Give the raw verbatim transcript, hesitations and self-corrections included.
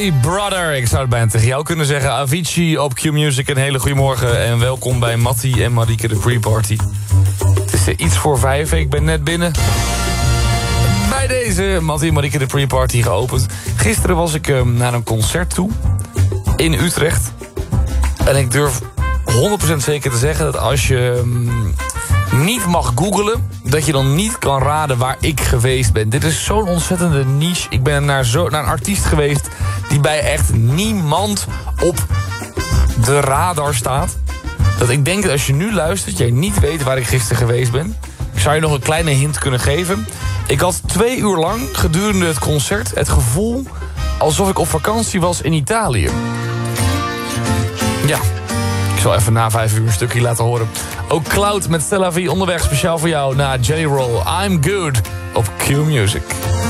Hey brother, ik zou het bijna tegen jou kunnen zeggen. Avicii op Q-Music, een hele goede morgen. En welkom bij Mattie en Marieke de pre-party. Het is uh, iets voor vijf, ik ben net binnen. Bij deze Mattie en Marieke de pre-party geopend. Gisteren was ik uh, naar een concert toe. In Utrecht. En ik durf honderd procent zeker te zeggen dat als je um, niet mag googlen, dat je dan niet kan raden waar ik geweest ben. Dit is zo'n ontzettende niche. Ik ben naar, zo, naar een artiest geweest die bij echt niemand op de radar staat. Dat ik denk dat als je nu luistert, jij niet weet waar ik gisteren geweest ben. Ik zou je nog een kleine hint kunnen geven. Ik had twee uur lang gedurende het concert het gevoel alsof ik op vakantie was in Italië. Ja, ik zal even na vijf uur een stukje laten horen. Ook Cloud met Stella V onderweg speciaal voor jou naar Jelly Roll. I'm Good op Q-Music.